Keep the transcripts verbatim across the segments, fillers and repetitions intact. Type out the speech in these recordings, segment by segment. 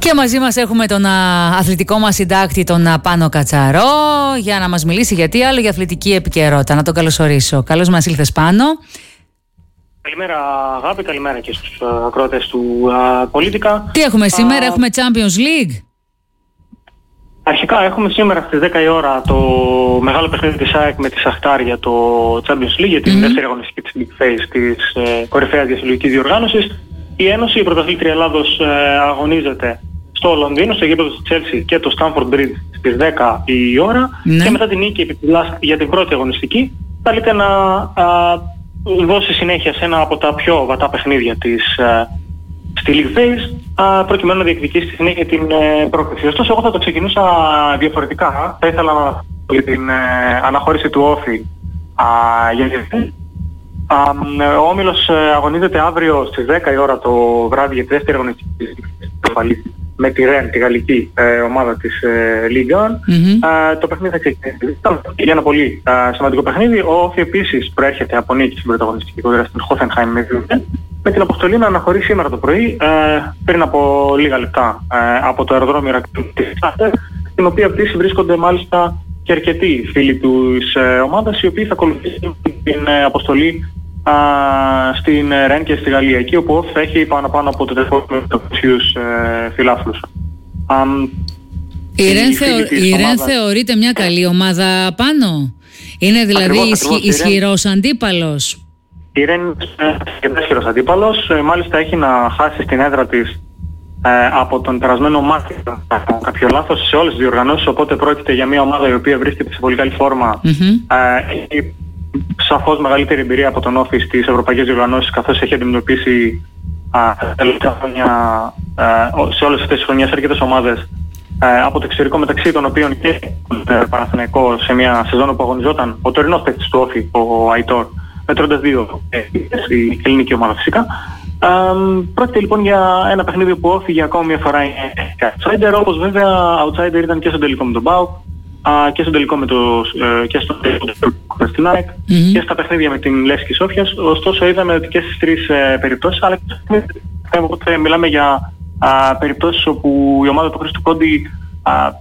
Και μαζί μας έχουμε τον α, αθλητικό μας συντάκτη, τον α, Πάνο Κατσαρό, για να μας μιλήσει γιατί άλλο για αθλητική επικαιρότητα. Να τον καλωσορίσω. Καλώς μας ήλθες, Πάνο. Καλημέρα Αγάπη, καλημέρα και στους uh, ακροατές του uh, Πολίτικα. Τι έχουμε σήμερα, uh, έχουμε Champions League. Αρχικά έχουμε σήμερα στις δέκα η ώρα το μεγάλο παιχνίδι της ΑΕΚ με τη Σαχτάρ για το Champions League, για την mm-hmm. δεύτερη αγωνιστική της Big Face της uh, κορυφαίας διασυλλογικής διοργάνωσης. Η Ένωση, η πρωταθλήτρια Ελλάδος, uh, αγωνίζεται στο Λονδίνο, στο γήπεδο της Chelsea και το Stamford Bridge στις δέκα η ώρα mm-hmm. και μετά την νίκη για την πρώτη αγωνιστική καλείται να uh, δώσει συνέχεια σε ένα από τα πιο βατά παιχνίδια της uh, στη League Phase uh, προκειμένου να διεκδικήσει στη συνέχεια την uh, πρόκριση. Ωστόσο, εγώ θα το ξεκινούσα διαφορετικά. Θα ήθελα να για την uh, αναχώρηση του Όφη uh, για την uh, ο Όμιλος uh, αγωνίζεται αύριο στις δέκα η ώρα το βράδυ για τη δεύτερη αγωνιστική με τη Ρεν, τη γαλλική ε, ομάδα της ε, Ligue ένα. Mm-hmm. Ε, το παιχνίδι θα ξεκινήσει για ένα πολύ ε, σημαντικό παιχνίδι. Ο Όφη επίσης προέρχεται από νίκη στην πρωταγωνιστική κόντρα στην Hoffenheim με, με την αποστολή να αναχωρεί σήμερα το πρωί, ε, πριν από λίγα λεπτά, ε, από το αεροδρόμιο Ηρακλείου της Άστερ, στην οποία πτήση βρίσκονται μάλιστα και αρκετοί φίλοι της ε, ομάδας, οι οποίοι θα ακολουθήσουν την ε, αποστολή Uh, στην Ρεν και στη Γαλλία, εκεί όπου θα έχει πάνω πάνω από το τετρακόσιους uh, φιλάθλους. Um, η Ρεν θεω... ομάδας... θεωρείται μια καλή ομάδα, Πάνω. Είναι δηλαδή ακριβώς, ισχυ... ακριβώς, ισχυρός Ρεν... αντίπαλος. Η Ρεν είναι ισχυρός αντίπαλος. Μάλιστα έχει να χάσει στην έδρα της ε, από τον περασμένο Μάρτιο κάποιο λάθος σε όλες τις διοργανώσεις, οπότε πρόκειται για μια ομάδα η οποία βρίσκεται σε πολύ καλή φόρμα. Mm-hmm. Ε, σαφώς μεγαλύτερη εμπειρία από τον Όφη στις ευρωπαϊκές διοργανώσεις, καθώς έχει αντιμετωπίσει τα τελευταία χρόνια σε όλες αυτές τις χρονιές αρκετές ομάδες α, από το εξωτερικό, μεταξύ των οποίων και το Παναθηναϊκό σε μια σεζόν που αγωνιζόταν ο τωρινός παίκτης του Όφη, ο Αϊτόρ, μετρώντας δύο η ελληνική ομάδα φυσικά. Α, πρόκειται λοιπόν για ένα παιχνίδι που Όφη για ακόμη μια φορά είναι outsider, όπως βέβαια outsider ήταν και στον τελικό με τον ΠΑΟΚ και στον τελικό με το, και στο στην ΑΕΚ mm-hmm. και στα παιχνίδια με την Λεύσκη Σόφιας. Ωστόσο είδαμε ότι και στις τρεις ε, περιπτώσεις, αλλά και μιλάμε για α, περιπτώσεις όπου η ομάδα του Χρήστου Κόντι α,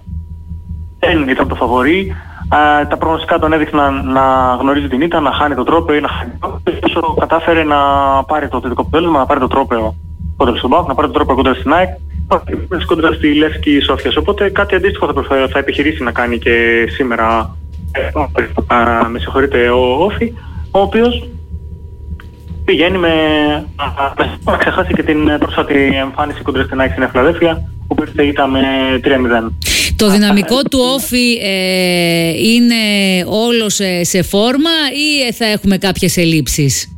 δεν ήταν το φαβορί. Α, τα προγνωστικά τον έδειχναν να γνωρίζει την ήττα, να χάνει το τρόπο ή να χάνει το τρόπο. Όσο κατάφερε να πάρει το θετικό αποτέλεσμα, να πάρει το τρόπο κόντρα στον ΠΑΟΚ, να πάρει το τρόπο κόντρα στην ΑΕΚ, κόντρα στη Λεύσκη Σόφιας. Οπότε κάτι αντίστοιχο θα, θα επιχειρήσει να κάνει και σήμερα. Uh, με συγχωρείτε, ο Όφη, ο οποίος πηγαίνει με να ξεχάσει και την πρόσφατη εμφάνιση κοντά στην ΑΕΚ στην Φιλαδέλφια, που πήρε ήττα με τρία μηδέν. Το δυναμικό του Όφη ε, είναι όλο σε, σε φόρμα ή θα έχουμε κάποιες ελλείψεις?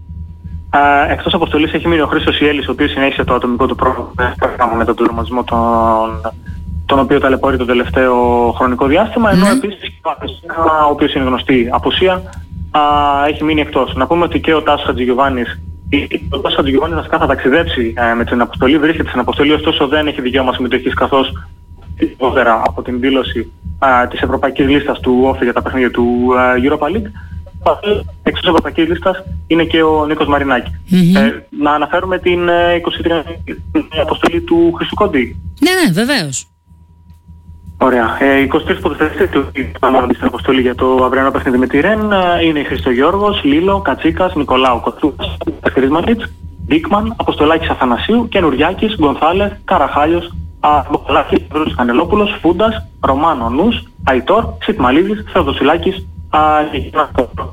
Uh, εκτός αποστολής έχει μείνει ο Χρήστος Ιέλης, ο οποίος συνέχισε το ατομικό του πρόγραμμα μετά τον τερματισμό των τον οποίο ταλαιπωρεί το τελευταίο χρονικό διάστημα, ενώ mm. επίσης ο οποίος είναι γνωστή απουσία α, έχει μείνει εκτός. Να πούμε ότι και ο Τάσος Χατζηγιοβάνης ο Τάσος Χατζηγιοβάνης βασικά θα ταξιδέψει ε, με την αποστολή, βρίσκεται στην αποστολή, ωστόσο δεν έχει δικαίωμα συμμετοχής, καθώς αργότερα από την δήλωση α, της ευρωπαϊκής λίστας του Όφη για τα παιχνίδια του α, Europa League, εκτός ευρωπαϊκής λίστας είναι και ο Νίκος Μαρινάκη. Mm-hmm. Ε, να αναφέρουμε την ε, εικοστή τρίτη αποστολή του Χρήστου Κόντι. Ναι, ναι, βεβαίως. Ωραία. Ε, εικοστή τρίτη ποδοσφαιριστές του ανάμεσα στην αποστολή για το αυριανό παιχνίδι με τη Ρεν είναι η Χριστογιώργος, Λίλο, Κατσίκας, Νικολάου Κοτσούκας, Καστερισμανίτς, Ντίκμαν, Αποστολάκης Αθανασίου, Κενουριάκης, Γκονθάλες, Καραχάλιος, Μποχολάκης, Βρούσης Κανελόπουλος, Φούντας, Ρωμάνο Νους, Αϊτόρ, Σιτμαλίδης, Θεοδοσιλάκης και Κιναστόρο.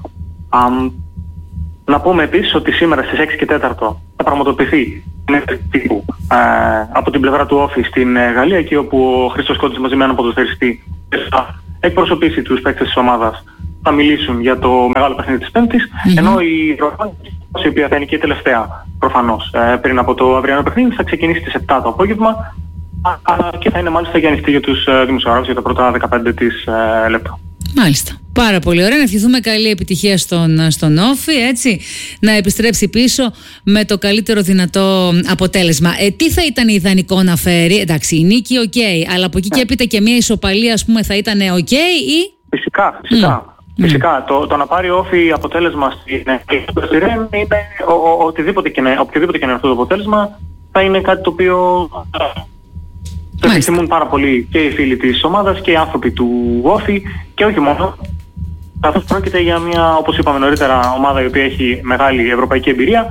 Να πούμε επίσης ότι σήμερα στις έξι και τέσσερα θα πραγματοποιηθεί τύπου, ε, από την πλευρά του Όφη στην ε, Γαλλία, εκεί όπου ο Χρήστος Κόντης μαζί με έναν ποδοσφαιριστή θα εκπροσωπήσει τους παίκτες της ομάδας, θα μιλήσουν για το μεγάλο παιχνίδι της Πέμπτης, mm-hmm. ενώ η Ρωμάνη, η οποία θα είναι και η τελευταία προφανώς ε, πριν από το αυριανό παιχνίδι, θα ξεκινήσει στις επτά το απόγευμα ε, και θα είναι μάλιστα και ανοιχτή για τους ε, δημοσιογράφους για τα πρώτα δεκαπέντε της ε, λεπτά. Μάλιστα. Πάρα πολύ ωραία. Να ευχηθούμε καλή επιτυχία στον, στον Όφη, έτσι, να επιστρέψει πίσω με το καλύτερο δυνατό αποτέλεσμα. Ε, τι θα ήταν ιδανικό να φέρει? Εντάξει, η νίκη οκ, okay, αλλά από εκεί και έπειτα και μια ισοπαλία, ας πούμε, θα ήταν οκ okay, ή... Φυσικά, φυσικά. Mm. Φυσικά, mm. το, το να πάρει ο Όφη αποτέλεσμα στην Ρεν είναι ο, ο, οτιδήποτε και είναι αυτό το αποτέλεσμα θα είναι κάτι το οποίο Το επιθυμούν πάρα πολύ και οι φίλοι της ομάδας και οι άνθρωποι του Όφη και όχι μόνο. Καθώς πρόκειται για μια, όπως είπαμε νωρίτερα, ομάδα η οποία έχει μεγάλη ευρωπαϊκή εμπειρία.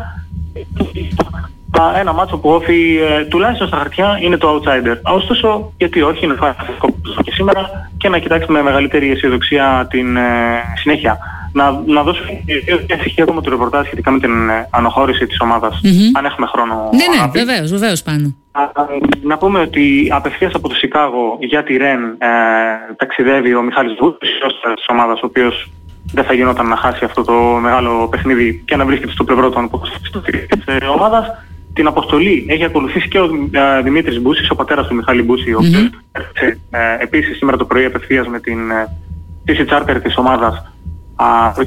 Ένα μάτσο που Όφη ε, τουλάχιστον στα χαρτιά είναι το outsider. Ωστόσο, γιατί όχι, να φάει και σήμερα και να κοιτάξει με μεγαλύτερη αισιοδοξία την ε, συνέχεια. Να, να δώσω μια στοιχεία ακόμα του ρεπορτάζ σχετικά με την ε, αναχώρηση της ομάδας, mm-hmm. αν έχουμε χρόνο. Ναι, ναι, βεβαίως, βεβαίως πάνω. Να πούμε ότι απευθείας από το Σικάγο για τη Ρεν ε, ταξιδεύει ο Μιχάλης Βούτης, της ομάδας, ο οποίος δεν θα γινόταν να χάσει αυτό το μεγάλο παιχνίδι και να βρίσκεται στο πλευρό των της ομάδας. Την αποστολή έχει ακολουθήσει και ο ε, Δημήτρης Μπούσης, ο πατέρας του Μιχάλη Μπούση, ο οποίος mm-hmm. έρθει ε, επίσης σήμερα το πρωί απευθείας με την πι σι Charter της ομάδας ε,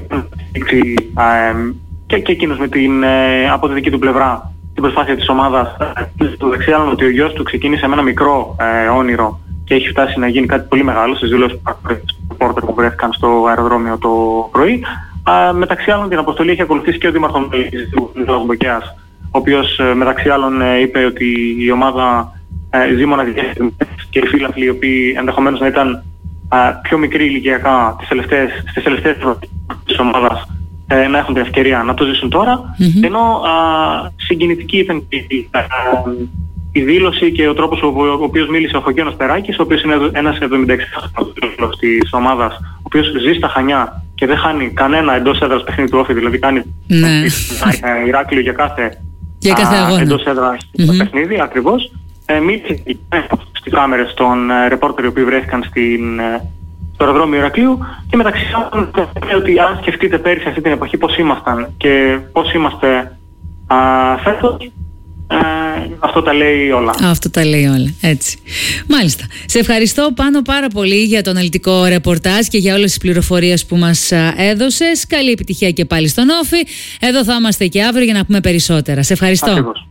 ε, και, και εκείνος με την, ε, από τη δική του πλευρά την προσπάθεια της ομάδας. Το δεξιάλλον ότι ο γιος του ξεκίνησε με ένα μικρό ε, όνειρο και έχει φτάσει να γίνει κάτι πολύ μεγάλο στις δηλώσεις του πόρτερ που βρέθηκαν στο αεροδρόμιο το πρωί. Ε, μεταξύ άλλων την αποστολή έχει ακολουθήσει και ο δήμαρχος του Νίκολας Μποκιάς, ο οποίος ε, μεταξύ άλλων ε, είπε ότι η ομάδα ε, ζει μοναδικές και οι φίλαθλοι οι οποίοι ενδεχομένως να ήταν ε, πιο μικροί ηλικιακά τις τελευταίες, στις τελευταίες της ομάδας ε, να έχουν την ευκαιρία να το ζήσουν τώρα, mm-hmm. ενώ ε, συγκινητική ήταν η, ε, η δήλωση και ο τρόπος ο, ο οποίος μίλησε ο Φωκένος Περάκης, ο οποίος είναι ένας εβδομήντα έξι χρονών της ομάδας, ο οποίος ζει στα Χανιά και δεν χάνει κανένα εντός έδρας παιχνίδι του Όφη, δηλαδή κάνει ναι. Ηράκλειο για κάθε για κάθε αγώνα. Εντός έδρας mm-hmm. το παιχνίδι, ακριβώς. Ε, μίλησε στις κάμερες των ε, ρεπόρτερ οι οποίοι βρέθηκαν στην, ε, στο αεροδρόμιο Ηρακλείου και μεταξύ άλλων ότι αν σκεφτείτε πέρυσι αυτή την εποχή πώς ήμασταν και πώς είμαστε α, φέτος, ε, αυτό τα λέει όλα. Αυτό τα λέει όλα, έτσι. Μάλιστα. Σε ευχαριστώ Πάνο πάρα πολύ για το αναλυτικό ρεπορτάζ και για όλες τις πληροφορίες που μας έδωσες. Καλή επιτυχία και πάλι στον Όφη. Εδώ θα είμαστε και αύριο για να πούμε περισσότερα. Σε ευχαριστώ. Ακριβώς.